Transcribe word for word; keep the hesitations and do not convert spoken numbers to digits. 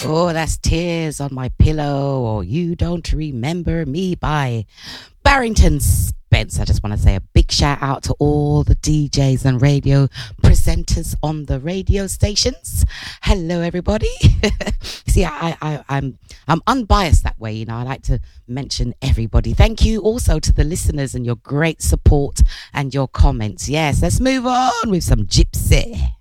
Oh, that's Tears on My Pillow or You Don't Remember Me by Barrington Spence. I just want to say a big shout out to all the D Js and radio presenters on the radio stations. Hello, everybody. See, I, I, I'm I'm unbiased that way, you know. I like to mention everybody. Thank you also to the listeners and your great support and your comments. Yes, let's move on with some Gypsy.